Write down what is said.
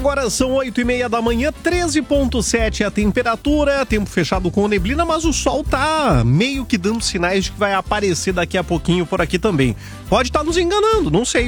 Agora são 8h30 da manhã, 13,7 a temperatura, tempo fechado com neblina, mas o sol tá meio que dando sinais de que vai aparecer daqui a pouquinho por aqui também. Pode estar nos enganando, não sei.